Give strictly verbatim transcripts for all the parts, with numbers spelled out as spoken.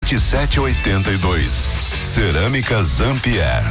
vinte e sete oitenta e dois. Cerâmica Zampier.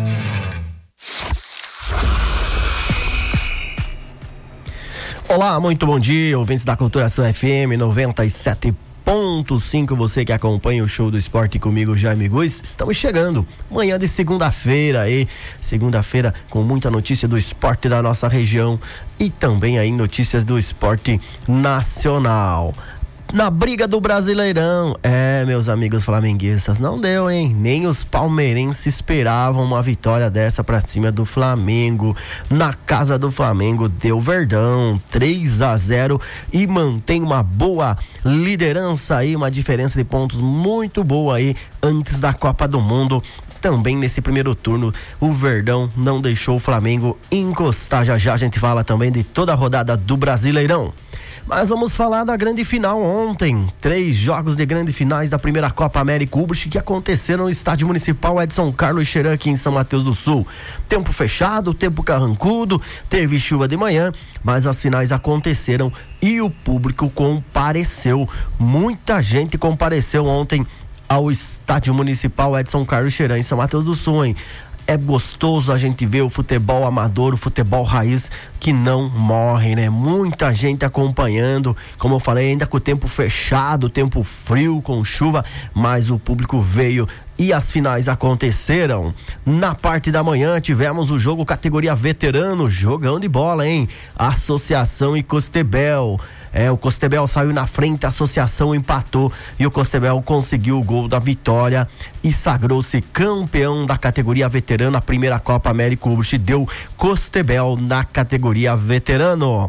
Olá, muito bom dia, ouvintes da Cultura Sul F M noventa e sete ponto cinco, você que acompanha o Show do Esporte comigo, Jaime Guiz. Estamos chegando, manhã de segunda-feira aí, segunda-feira com muita notícia do esporte da nossa região e também aí notícias do esporte nacional. Na briga do Brasileirão, é, meus amigos flamenguistas, não deu, hein? Nem os palmeirenses esperavam uma vitória dessa pra cima do Flamengo. Na casa do Flamengo deu Verdão, três a zero, e mantém uma boa liderança aí, uma diferença de pontos muito boa aí antes da Copa do Mundo. Também nesse primeiro turno, o Verdão não deixou o Flamengo encostar. Já já a gente fala também de toda a rodada do Brasileirão. Mas vamos falar da grande final ontem. Três jogos de grande finais da primeira Copa América Ubrich que aconteceram no Estádio Municipal Edson Carlos Cheran, aqui em São Mateus do Sul. Tempo fechado, tempo carrancudo, teve chuva de manhã, mas as finais aconteceram e o público compareceu. Muita gente compareceu ontem ao Estádio Municipal Edson Carlos Cheran, em São Mateus do Sul, hein? É gostoso a gente ver o futebol amador, o futebol raiz que não morre, né? Muita gente acompanhando, como eu falei, ainda com o tempo fechado, tempo frio, com chuva, mas o público veio e as finais aconteceram. Na parte da manhã tivemos o jogo categoria veterano, jogão de bola, hein? Associação e Costebel. É, o Costebel saiu na frente, a Associação empatou e o Costebel conseguiu o gol da vitória e sagrou-se campeão da categoria veterano. A primeira Copa América Ubrich deu Costebel na categoria veterano.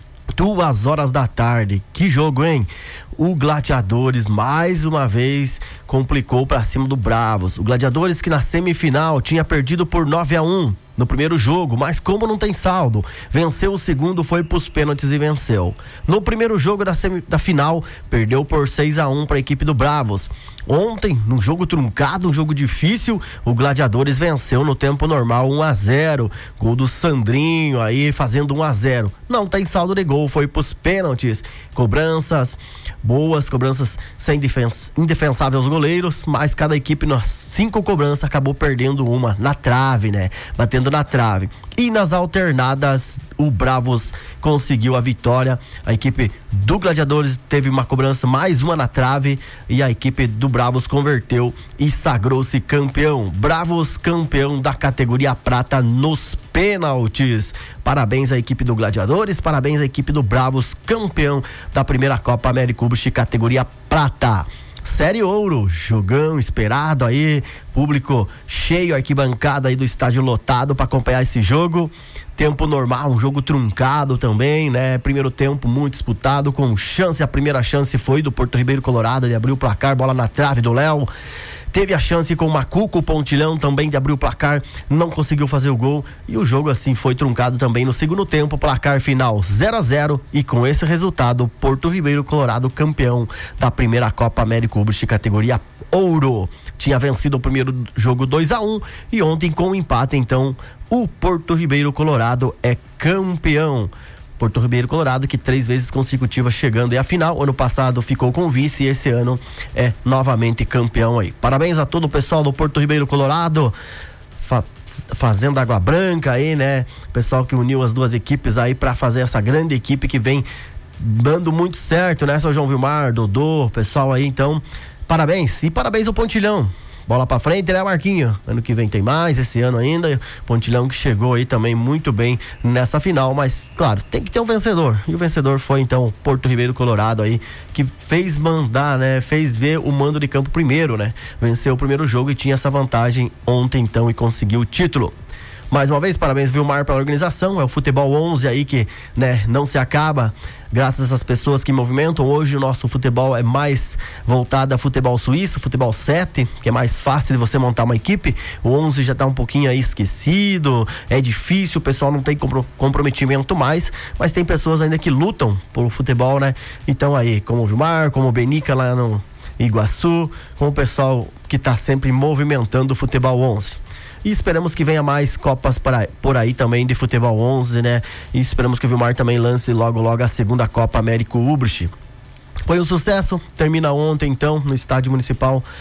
Duas horas da tarde, que jogo, hein? O Gladiadores mais uma vez complicou pra cima do Bravos. O Gladiadores, que na semifinal tinha perdido por nove a um no primeiro jogo, mas como não tem saldo, venceu o segundo, foi pros pênaltis e venceu. No primeiro jogo da, semi, da final, perdeu por seis a um para a equipe do Bravos. Ontem, num jogo truncado, um jogo difícil, o Gladiadores venceu no tempo normal um a zero. Gol do Sandrinho aí fazendo um a zero. Não tem saldo de gol, foi pros pênaltis. Cobranças boas, cobranças sem defensa, indefensáveis aos goleiros, mas cada equipe nas cinco cobranças acabou perdendo uma na trave, né? Batendo na trave. E nas alternadas, o Bravos conseguiu a vitória. A equipe do Gladiadores teve uma cobrança, mais uma na trave, e a equipe do Bravos converteu e sagrou-se campeão. Bravos campeão da categoria prata nos pênaltis. Parabéns à equipe do Gladiadores, parabéns à equipe do Bravos, campeão da primeira Copa América Ubrich categoria prata. Série Ouro, jogão esperado aí, público cheio, arquibancada aí do estádio lotado para acompanhar esse jogo. Tempo normal, um jogo truncado também, né? Primeiro tempo muito disputado, com chance, a primeira chance foi do Porto Ribeiro Colorado, ele abriu o placar, bola na trave do Léo. Teve a chance com o Macuco, o Pontilhão também de abrir o placar, não conseguiu fazer o gol e o jogo assim foi truncado também no segundo tempo, placar final zero a zero, e com esse resultado, Porto Ribeiro Colorado campeão da primeira Copa América Ubrich categoria Ouro. Tinha vencido o primeiro jogo dois a um e ontem com o empate, então o Porto Ribeiro Colorado é campeão. Porto Ribeiro Colorado, que três vezes consecutivas chegando à final. Ano passado ficou com vice e esse ano é novamente campeão aí. Parabéns a todo o pessoal do Porto Ribeiro Colorado, fa- fazendo Água Branca aí, né? Pessoal que uniu as duas equipes aí para fazer essa grande equipe que vem dando muito certo, né? São João Vilmar, Dodô, pessoal aí, então parabéns. E parabéns ao Pontilhão. Bola pra frente, né, Marquinho? Ano que vem tem mais, esse ano ainda. Pontilhão que chegou aí também muito bem nessa final, mas claro, tem que ter um vencedor. E o vencedor foi então Porto Ribeiro Colorado aí, que fez mandar, né? Fez ver o mando de campo primeiro, né? Venceu o primeiro jogo e tinha essa vantagem ontem então e conseguiu o título. Mais uma vez, parabéns, Vilmar, pela organização. É o Futebol onze aí que, né, não se acaba. Graças a essas pessoas que movimentam. Hoje o nosso futebol é mais voltado a futebol suíço, futebol sete, que é mais fácil de você montar uma equipe. O onze já tá um pouquinho aí esquecido, é difícil, o pessoal não tem comprometimento mais, mas tem pessoas ainda que lutam pelo futebol, né? Então aí, como o Vilmar, como o Benica lá no Iguaçu, com o pessoal que tá sempre movimentando o futebol onze. E esperamos que venha mais copas para, por aí também de futebol onze, né? E esperamos que o Vilmar também lance logo logo a segunda Copa América Ubrich. Foi um sucesso, termina ontem então no Estádio Municipal